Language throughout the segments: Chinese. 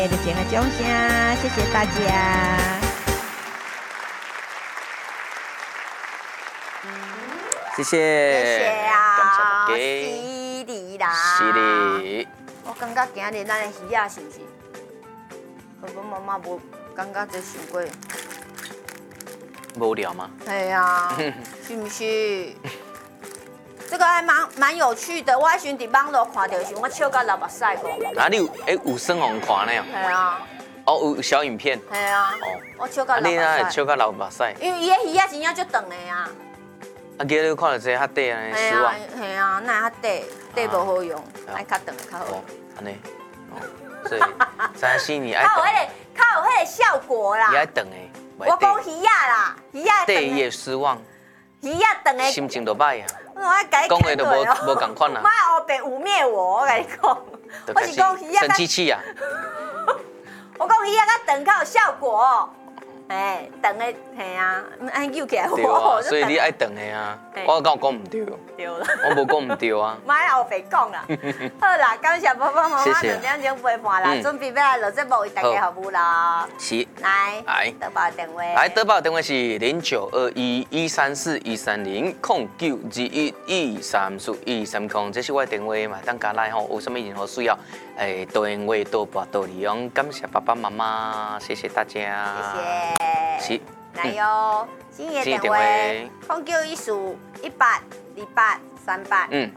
就点个钟声，谢谢大家。 谢谢， 谢谢啊， 感谢大家， 犀利啦， 犀利。 我感觉今日咱的鱼仔是不是？爸爸妈妈无感觉这伤过？ 无聊吗？ 系啊，是不是？这个还蛮有趣的，我迄时伫网络看到，是我笑到流目屎个。 哪里有生红看呢？ 系啊， 哦，有小影片。 系啊，我笑到流目你那屎。 笑到流目屎。 因为伊的鱼仔真正足长的啊。 啊，今日你看到这较短安尼，失望。 系啊，那较短无好用，爱较长的较好。 安尼，所以34年爱长。 较有迄个效果啦。 伊爱长的。 我讲鱼仔啦，鱼仔长的。 短也失望。 鱼仔长的。 心情就歹啊。 讲的都无共款啊。 莫黑白污蔑我，我跟你讲，我是讲鱼仔。 生气气啊！ 我讲鱼仔较长较有效果。长的系啊，安扭起来对啊，所以你爱长的啊。我敢有讲唔对？ 对啦， 我无讲唔对啊。 莫后白讲啦。好啦，感谢爸爸妈妈2点钟陪伴啦，准备要来录节目为大家服务啦。 是。 来，德宝电话。 来，德宝电话是0921-134-130，0991-134-130，这是我的电话嘛，当加来吼，有什么任何需要，多电话多拨多利用，感谢爸爸妈妈，谢谢大家。 谢谢。 是。 来哟，今夜电话0914-182838，0914-182838。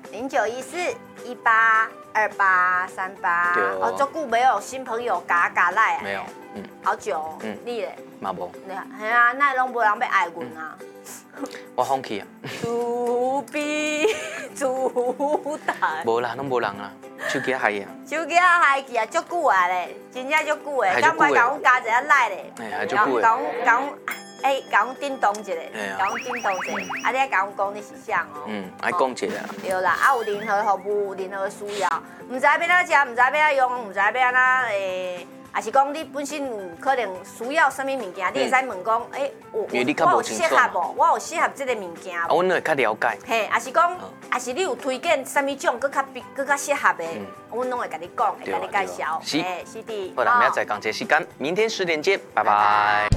哦，足久没有新朋友加来啊。 没有， 好久，你嘞？ 嘛无。 系啊，那拢无人要爱阮啊。 我放弃啊。 主笔主打。 无啦，拢无人啊，手机害啊。 手机害去啊，足久啊咧，真正足久诶，敢快甲阮加一下来咧。 还足久诶。 甲阮叮咚一下，甲阮叮咚一下，啊，你爱甲阮讲你是啥哦？ 爱讲一下。 对啦，啊有任何服务、任何需要，唔知要哪食，唔知要哪用，唔知要哪也是讲你本身有可能需要什么物件，你会使问讲，我有适合无？我有适合这个物件无？ 阮会较了解。 嘿，也是讲，也是你有推荐什么种，更较适合的，阮拢会甲你讲，会甲你介绍。 是， 是的。 好啦，明仔载讲这时间，明天10点见，拜拜。